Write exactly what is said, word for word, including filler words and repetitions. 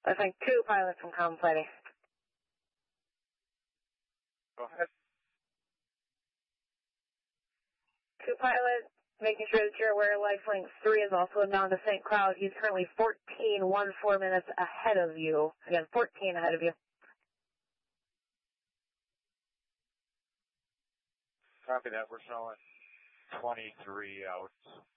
I think two pilots from Common Fighting. Go ahead. Two pilots, making sure that you're aware Lifelink three is also down to Saint Cloud. He's currently fourteen one four minutes ahead of you. Again, fourteen ahead of you. Copy that. We're showing twenty-three out.